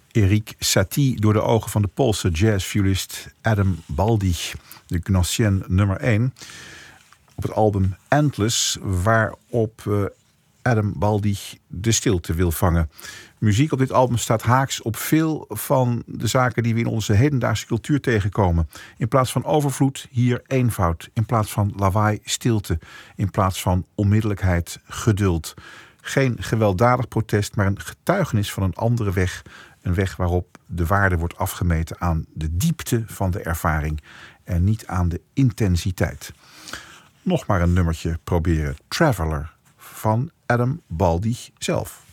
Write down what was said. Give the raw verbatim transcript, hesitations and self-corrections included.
Erik Satie door de ogen van de Poolse jazzviolist Adam Baldi. De Gnossienne nummer één. Op het album Endless, waarop uh, Adam Baldi de stilte wil vangen. Muziek op dit album staat haaks op veel van de zaken die we in onze hedendaagse cultuur tegenkomen. In plaats van overvloed, hier eenvoud. In plaats van lawaai, stilte. In plaats van onmiddellijkheid, geduld. Geen gewelddadig protest, maar een getuigenis van een andere weg. Een weg waarop de waarde wordt afgemeten aan de diepte van de ervaring en niet aan de intensiteit. Nog maar een nummertje proberen. Traveler van Adam Baldi zelf.